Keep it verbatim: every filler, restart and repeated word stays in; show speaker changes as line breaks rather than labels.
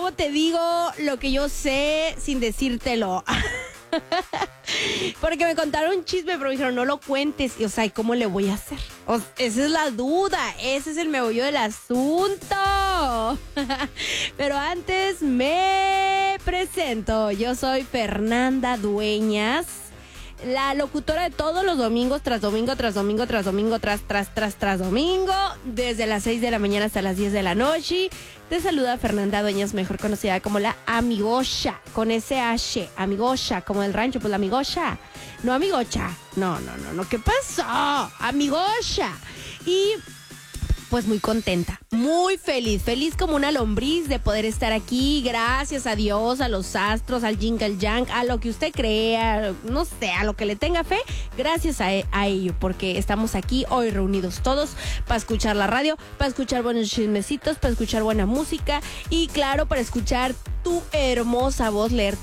¿cómo te digo lo que yo sé sin decírtelo? Porque me contaron un chisme, pero me dijeron, no lo cuentes. Y, o sea, ¿y cómo le voy a hacer? O, esa es la duda, ese es el meollo del asunto. Pero antes me presento. Yo soy Fernanda Dueñas, la locutora de todos los domingos, tras domingo, tras domingo, tras domingo, tras, tras, tras, tras domingo, desde las seis de la mañana hasta las diez de la noche. Te saluda Fernanda Dueñas, mejor conocida como la Amigocha, con ese H, Amigocha, como del rancho, pues la Amigocha, no Amigocha, no, no, no, no, ¿qué pasó? Amigocha. Y pues muy contenta, muy feliz, feliz como una lombriz de poder estar aquí, gracias a Dios, a los astros, al yin, al yang, a lo que usted crea, no sé, a lo que le tenga fe, gracias a, a ello, porque estamos aquí hoy reunidos todos para escuchar la radio, para escuchar buenos chismecitos, para escuchar buena música y claro, para escuchar tu hermosa voz leer